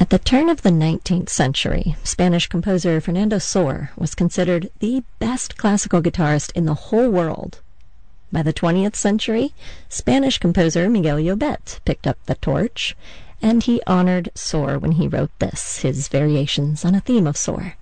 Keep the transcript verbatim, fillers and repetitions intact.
At the turn of the nineteenth century, Spanish composer Fernando Sor was considered the best classical guitarist in the whole world. By the twentieth century, Spanish composer Miguel Llobet picked up the torch, and he honored Sor when he wrote this, his variations on a theme of Sor.